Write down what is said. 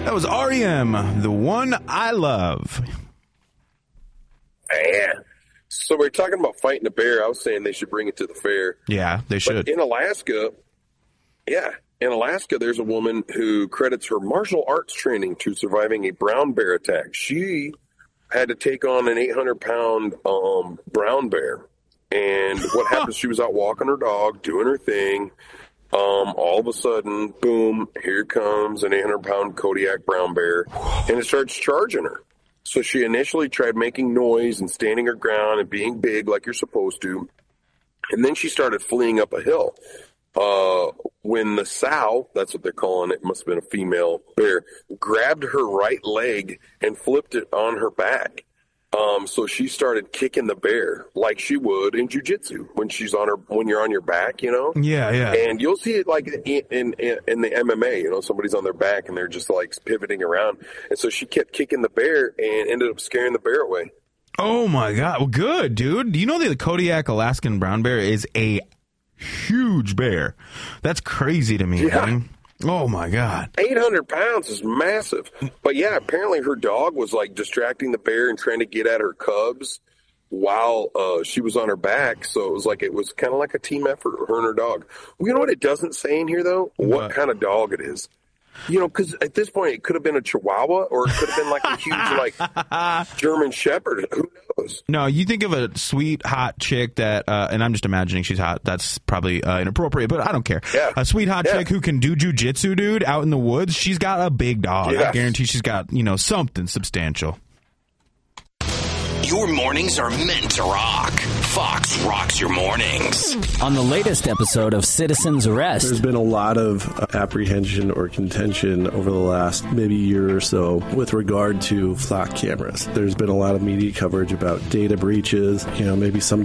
That was REM, The One I Love. Yeah. So we're talking about fighting a bear. I was saying they should bring it to the fair. Yeah, they should. But in Alaska, there's a woman who credits her martial arts training to surviving a brown bear attack. She had to take on an 800-pound brown bear. And what happened, she was out walking her dog, doing her thing. All of a sudden, boom, here comes an 800-pound Kodiak brown bear, and it starts charging her. So she initially tried making noise and standing her ground and being big like you're supposed to. And then she started fleeing up a hill. When the sow, that's what they're calling it, must have been a female bear, grabbed her right leg and flipped it on her back. So she started kicking the bear like she would in jiu-jitsu when you're on your back, you know? Yeah. And you'll see it like in the MMA, you know, somebody's on their back and they're just like pivoting around. And so she kept kicking the bear and ended up scaring the bear away. Oh my God. Well, good, dude. Do you know that the Kodiak Alaskan brown bear is a huge bear? That's crazy to me, man. Oh my God. 800 pounds is massive. But yeah, apparently her dog was like distracting the bear and trying to get at her cubs while she was on her back. So it was kind of like a team effort, her and her dog. Well, you know what it doesn't say in here though? What kind of dog it is. You know, because at this point it could have been a Chihuahua or it could have been like a huge like German Shepherd. Who knows? No, you think of a sweet, hot chick that, and I'm just imagining she's hot. That's probably inappropriate, but I don't care. Yeah. A sweet, hot chick who can do jujitsu, dude, out in the woods. She's got a big dog. Yes. I guarantee she's got, something substantial. Your mornings are meant to rock. Fox rocks your mornings. On the latest episode of Citizen's Arrest, there's been a lot of apprehension or contention over the last maybe year or so with regard to flock cameras. There's been a lot of media coverage about data breaches, maybe some